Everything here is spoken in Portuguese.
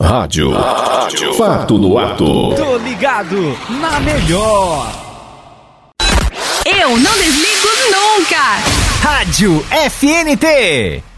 Rádio. Fato no ato. Tô ligado na melhor. Eu não desligo nunca. Rádio FNT.